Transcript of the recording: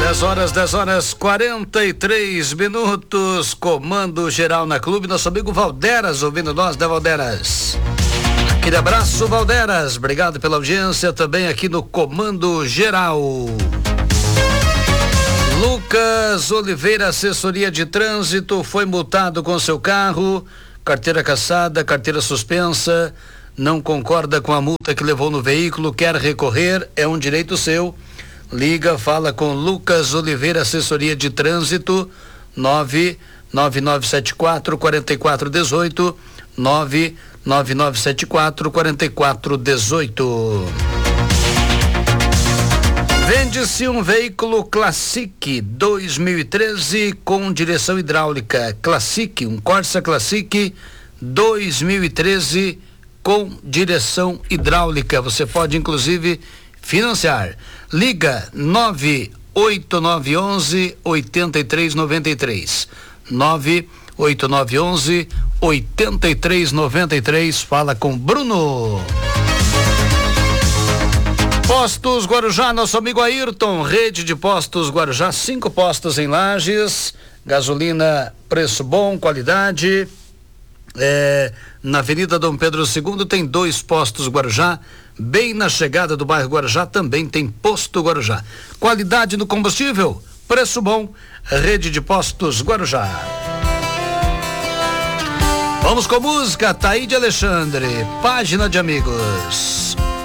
10 horas 43 minutos, comando geral na clube, nosso amigo Valderas ouvindo nós, né, Valderas? Aquele abraço, Valderas, obrigado pela audiência também aqui no comando geral. Lucas Oliveira, assessoria de trânsito, foi multado com seu carro, carteira cassada, carteira suspensa, não concorda com a multa que levou no veículo, quer recorrer, é um direito seu. Liga, fala com Lucas Oliveira, assessoria de trânsito, 99974-4418, 99974-4418. Vende-se um veículo Classic 2013 com direção hidráulica. Classic, um Corsa Classic 2013 com direção hidráulica. Você pode inclusive financiar. Liga 98911-8393. 98911-8393. Fala com Bruno. Postos Guarujá, nosso amigo Ayrton, rede de postos Guarujá, 5 postos em Lages, gasolina, preço bom, qualidade. Na Avenida Dom Pedro II tem 2 postos Guarujá, bem na chegada do bairro Guarujá também tem posto Guarujá. Qualidade no combustível, preço bom, rede de postos Guarujá. Vamos com música, Taíde Alexandre, página de amigos.